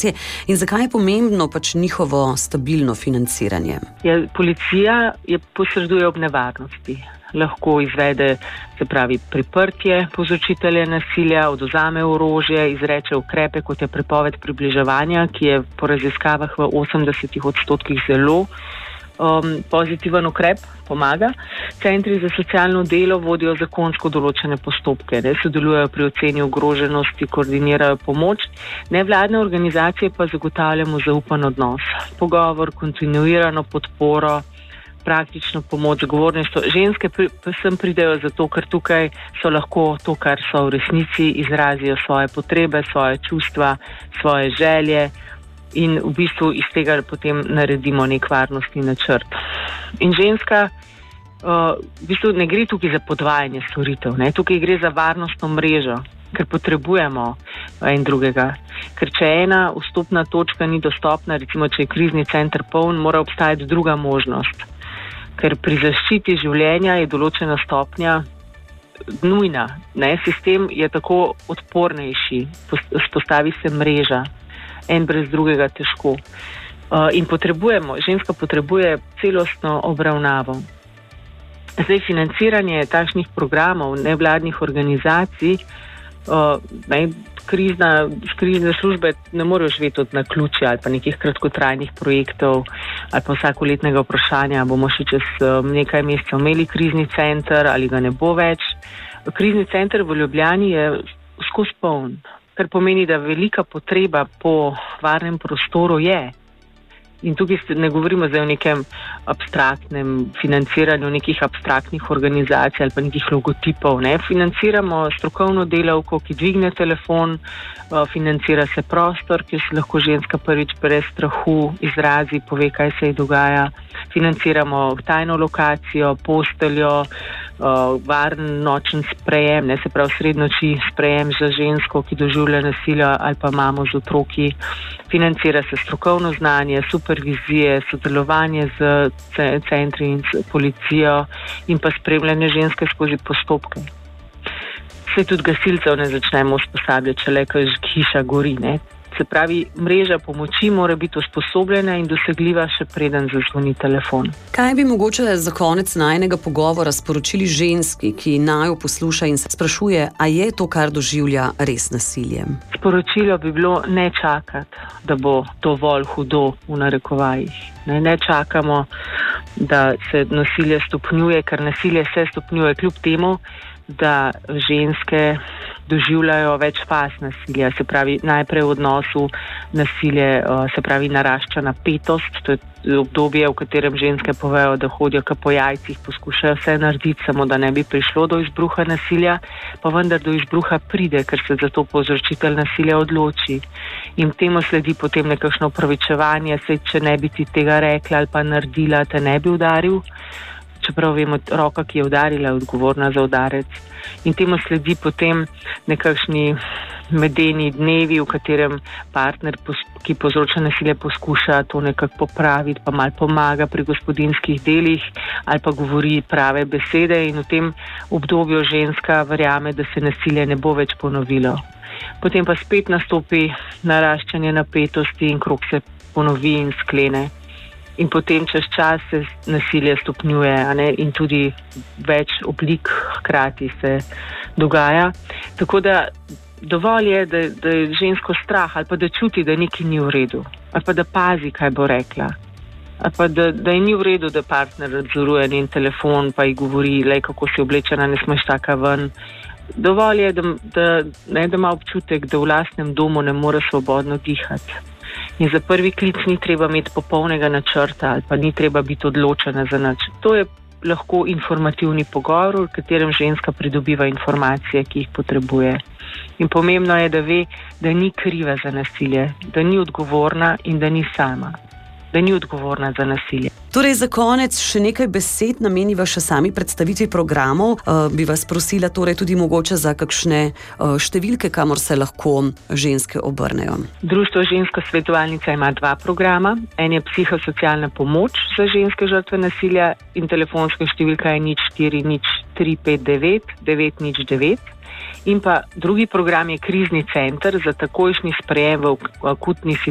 organizacije in zakaj je pomembno pač njihovo stabilno financiranje? Ja, policija posreduje ob nevarnosti. Lahko izvede, se pravi, priprtje povzročitelja nasilja, odvzame orožje, izreče ukrepe, kot je prepoved približevanja, ki je po raziskavah v 80% zelo pozitiven ukrep, pomaga. Centri za socialno delo vodijo zakonsko določene postopke, sodelujejo pri oceni ogroženosti, koordinirajo pomoč. Nevladne organizacije pa zagotavljamo zaupan odnos, pogovor, kontinuirano podporo, praktično pomoč, zagovorništvo. Ženske sem pridejo zato, ker tukaj so lahko to, kar so v resnici, izrazijo svoje potrebe, svoje čustva, svoje želje in v bistvu iz tega potem naredimo nek varnostni načrt. In ženska, v bistvu ne gre tukaj za podvajanje storitev, tukaj gre za varnostno mrežo, ker potrebujemo en drugega. Ker če ena vstopna točka ni dostopna, recimo če je krizni center poln, mora obstajati druga možnost. Ker pri zaščiti življenja je določena stopnja nujna. Sistem je tako odpornejši, vzpostavi se mreža, en brez drugega težko. In ženska potrebuje celostno obravnavo. Zdaj, financiranje takšnih programov nevladnih organizacij, krizne službe ne morejo živeti od naključja ali pa nekih kratkotrajnih projektov ali pa vsakoletnega vprašanja, bomo še čez nekaj mesecev imeli krizni center ali ga ne bo več. Krizni center v Ljubljani je skozi poln, kar pomeni, da velika potreba po varnem prostoru je. In tukaj ne govorimo zdaj o nekem abstraktnem financiranju nekih abstraktnih organizacij ali pa nekih logotipov. Financiramo strokovno delavko, ki dvigne telefon, financira se prostor, kjer se lahko ženska prvič brez strahu izrazi, pove, kaj se ji dogaja. Financiramo tajno lokacijo, posteljo, varen nočen sprejem, se pravi srednoči sprejem za žensko, ki doživlja nasilje ali pa mamo z otroki. Financira se strokovno znanje, supervizije, sodelovanje z centri in s policijo in pa spremljanje ženske skozi postopke. Saj tudi gasilcev ne začnemo usposabljati, če le hiša gori. Se pravi, mreža pomoči mora biti usposobljena in dosegljiva še preden zazvoni telefon. Kaj bi mogoče za konec najinega pogovora sporočili ženski, ki naju posluša in se sprašuje, a je to, kar doživlja, res nasilje? Sporočilo bi bilo ne čakati, da bo dovolj hudo v narekovajih. Ne čakamo, da se nasilje stopnjuje, ker nasilje se stopnjuje kljub temu, da ženske doživljajo več faz nasilja, se pravi najprej v odnosu nasilje, se pravi narašča napetost, to je obdobje, v katerem ženske povejo, da hodijo po jajcih, poskušajo vse narediti, samo da ne bi prišlo do izbruha nasilja, pa vendar do izbruha pride, ker se za to povzročitelj nasilja odloči. In temu sledi potem nekakšno opravičevanje, saj če ne bi ti tega rekla ali pa naredila, te ne bi udaril. Čeprav vemo, roka, ki je udarila, je odgovorna za udarec. In temu sledi potem nekakšni medeni dnevi, v katerem partner, ki povzroča nasilje, poskuša to nekako popraviti, pa malo pomaga pri gospodinjskih delih ali pa govori prave besede in v tem obdobju ženska verjame, da se nasilje ne bo več ponovilo. Potem pa spet nastopi naraščanje napetosti in krog se ponovi in sklene. In potem čez čas se nasilje stopnjuje, in tudi več oblik hkrati se dogaja. Tako da dovolj je, da je žensko strah ali pa da čuti, da nekaj ni v redu. Ali pa da pazi, kaj bo rekla. Ali pa da je ni v redu, da partner nadzoruje njen telefon pa ji govori, kako si oblečena, ne smeš taka ven. Dovolj je, da ima občutek, da v lastnem domu ne more svobodno dihati. In za prvi klic ni treba imeti popolnega načrta ali pa ni treba biti odločena za nič. To je lahko informativni pogovor, v katerem ženska pridobiva informacije, ki jih potrebuje. In pomembno je, da ve, da ni kriva za nasilje, da ni odgovorna in da ni sama. Da ni odgovorna za nasilje. Torej, za konec še nekaj besed nameniva še sami predstavitvi programov. Bi vas prosila torej tudi mogoče za kakšne številke, kamor se lahko ženske obrnejo. Društvo Ženska svetovalnica ima 2 programa. En je psihosocialna pomoč za ženske žrtve nasilja in telefonska številka je 040359 909. In pa drugi program je krizni center za takojšnji sprejem v akutni situaciji.